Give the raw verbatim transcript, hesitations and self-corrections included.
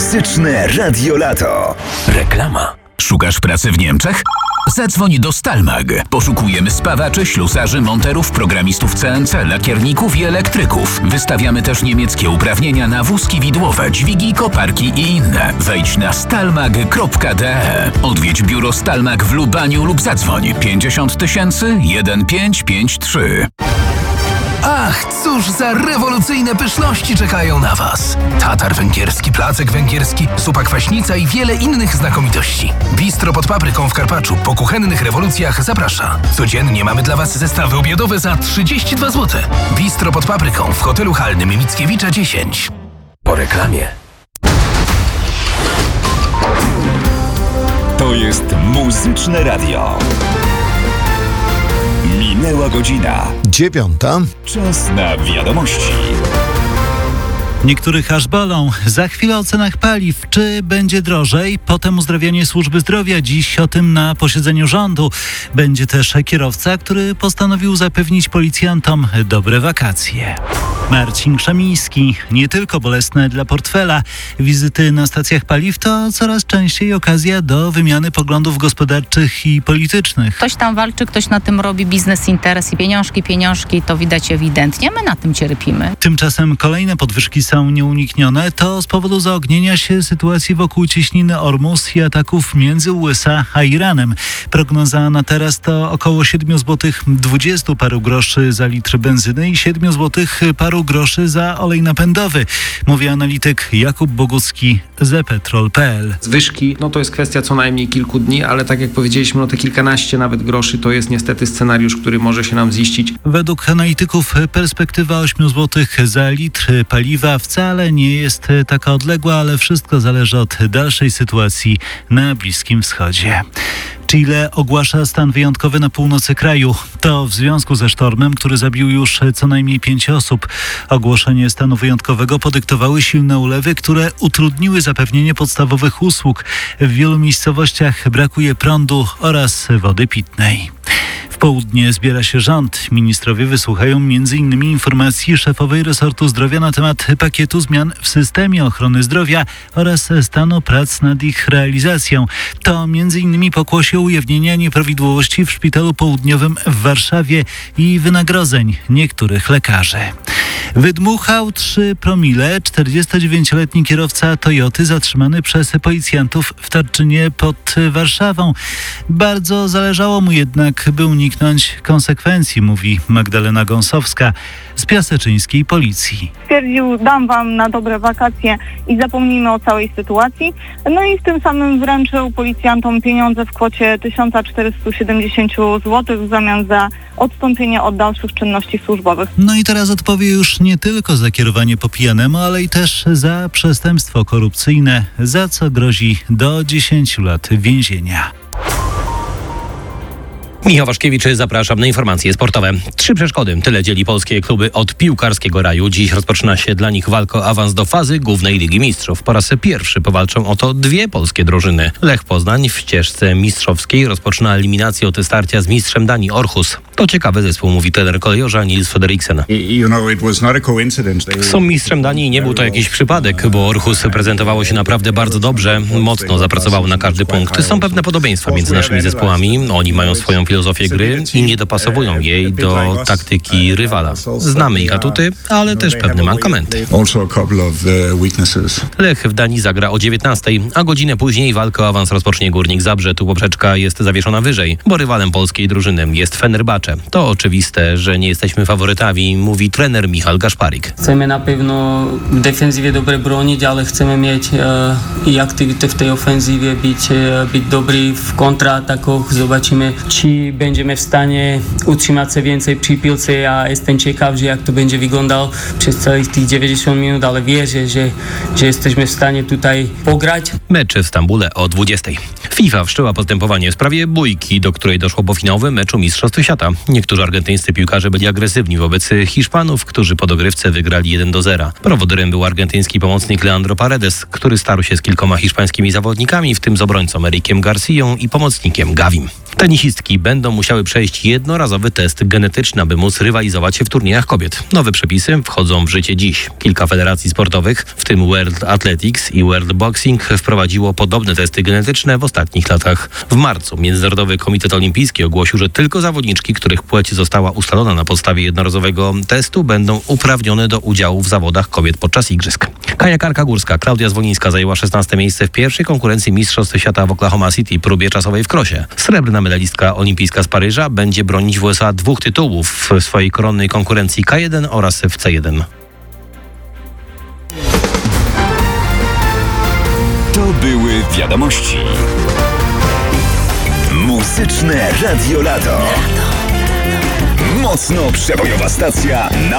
Muzyczne Radio Lato. Reklama. Szukasz pracy w Niemczech? Zadzwoń do Stalmag. Poszukujemy spawaczy, ślusarzy, monterów, programistów C N C, lakierników i elektryków. Wystawiamy też niemieckie uprawnienia na wózki widłowe, dźwigi, koparki i inne. Wejdź na stalmag kropka d e. Odwiedź biuro Stalmag w Lubaniu lub zadzwoń pięćdziesiąt tysięcy jeden pięć pięć trzy. Ach, cóż za rewolucyjne pyszności czekają na Was. Tatar węgierski, placek węgierski, zupa kwaśnica i wiele innych znakomitości. Bistro pod Papryką w Karpaczu po kuchennych rewolucjach zaprasza. Codziennie mamy dla Was zestawy obiadowe za trzydzieści dwa złote. Bistro pod Papryką w hotelu halnym Mickiewicza dziesięć. Po reklamie. To jest Muzyczne Radio. Minęła godzina. Dziewiąta. Czas na wiadomości. Niektórych aż bolą. Za chwilę o cenach paliw. Czy będzie drożej? Potem uzdrawianie służby zdrowia. Dziś o tym na posiedzeniu rządu. Będzie też kierowca, który postanowił zapewnić policjantom dobre wakacje. Marcin Krzemiński. Nie tylko bolesne dla portfela. Wizyty na stacjach paliw to coraz częściej okazja do wymiany poglądów gospodarczych i politycznych. Ktoś tam walczy, ktoś na tym robi biznes, interes i pieniążki, pieniążki, to widać ewidentnie. My na tym cierpimy. Tymczasem kolejne podwyżki są nieuniknione. To z powodu zaognienia się sytuacji wokół cieśniny Ormus i ataków między U S A a Iranem. Prognoza na teraz to około siedem złotych dwadzieścia paru groszy za litr benzyny i siedem złotych paru groszy za olej napędowy, mówi analityk Jakub Bogucki z petrol kropka p l. Zwyżki, no to jest kwestia co najmniej kilku dni, ale tak jak powiedzieliśmy, no te kilkanaście nawet groszy to jest niestety scenariusz, który może się nam ziścić. Według analityków perspektywa osiem złotych za litr paliwa wcale nie jest taka odległa, ale wszystko zależy od dalszej sytuacji na Bliskim Wschodzie. Chile ogłasza stan wyjątkowy na północy kraju. To w związku ze sztormem, który zabił już co najmniej pięć osób. Ogłoszenie stanu wyjątkowego podyktowały silne ulewy, które utrudniły zapewnienie podstawowych usług. W wielu miejscowościach brakuje prądu oraz wody pitnej. W południe zbiera się rząd. Ministrowie wysłuchają między innymi informacji szefowej resortu zdrowia na temat pakietu zmian w systemie ochrony zdrowia oraz stanu prac nad ich realizacją. To między innymi pokłosie ujawnienia nieprawidłowości w Szpitalu Południowym w Warszawie i wynagrodzeń niektórych lekarzy. Wydmuchał trzy promile. czterdziestodziewięcioletni kierowca Toyoty zatrzymany przez policjantów w Tarczynie pod Warszawą. Bardzo zależało mu jednak, by uniknąć konsekwencji, mówi Magdalena Gąsowska z piaseczyńskiej policji. Stwierdził, dam wam na dobre wakacje i zapomnijmy o całej sytuacji. No i w tym samym wręczył policjantom pieniądze w kwocie tysiąc czterysta siedemdziesiąt złotych w zamian za odstąpienie od dalszych czynności służbowych. No i teraz odpowie już nie tylko za kierowanie po pijanemu, ale i też za przestępstwo korupcyjne, za co grozi do dziesięciu lat więzienia. Michał Waszkiewicz, zapraszam na informacje sportowe. Trzy przeszkody, tyle dzieli polskie kluby od piłkarskiego raju. Dziś rozpoczyna się dla nich walka o awans do fazy głównej Ligi Mistrzów. Po raz pierwszy powalczą o to dwie polskie drużyny. Lech Poznań w ścieżce mistrzowskiej rozpoczyna eliminację od starcia z mistrzem Danii Aarhus. To ciekawy zespół, mówi trener kolejorza Nils Frederiksen. Są mistrzem Danii i nie był to jakiś przypadek, bo Aarhus prezentowało się naprawdę bardzo dobrze, mocno zapracowało na każdy punkt. Są pewne podobieństwa między naszymi zespołami. Oni mają swoją filozofię gry i nie dopasowują jej do taktyki rywala. Znamy ich atuty, ale też pewne mankamenty. Lech w Danii zagra o dziewiętnastej, a godzinę później walkę o awans rozpocznie Górnik Zabrze. Tu poprzeczka jest zawieszona wyżej, bo rywalem polskiej drużyny jest Fenerbahce. To oczywiste, że nie jesteśmy faworytami, mówi trener Michal Gaszparik. Chcemy na pewno w defensywie dobrze bronić, ale chcemy mieć e, i aktywitę w tej ofensywie, być, e, być dobry w kontratakach. Zobaczymy, czy będziemy w stanie utrzymać się więcej przy piłce. Ja jestem ciekaw, że jak to będzie wyglądało przez całych tych dziewięćdziesiąt minut, ale wierzę, że, że jesteśmy w stanie tutaj pograć. Mecz w Stambule o dwudziestej. FIFA wszczęła postępowanie w sprawie bójki, do której doszło po finałowym meczu Mistrzostw Świata. Niektórzy argentyńscy piłkarze byli agresywni wobec Hiszpanów, którzy po dogrywce wygrali jeden do zera. Prowodyrem był argentyński pomocnik Leandro Paredes, który starł się z kilkoma hiszpańskimi zawodnikami, w tym z obrońcą Erikiem Garcją i pomocnikiem Gavim. Tenisistki będą musiały przejść jednorazowy test genetyczny, aby móc rywalizować w turniejach kobiet. Nowe przepisy wchodzą w życie dziś. Kilka federacji sportowych, w tym World Athletics i World Boxing, wprowadziło podobne testy genetyczne w ostatnich latach. W marcu Międzynarodowy Komitet Olimpijski ogłosił, że tylko zawodniczki, których płeć została ustalona na podstawie jednorazowego testu, będą uprawnione do udziału w zawodach kobiet podczas igrzysk. Kajakarka górska Klaudia Zwolińska zajęła szesnaste miejsce w pierwszej konkurencji Mistrzostw Świata w Oklahoma City, próbie czasowej w krosie. Srebrna medalistka olimpijska z Paryża będzie bronić w U S A dwóch tytułów w swojej koronnej konkurencji K jeden oraz w C jeden. To były wiadomości. Muzyczne Radio Lato. Mocno przebojowa stacja na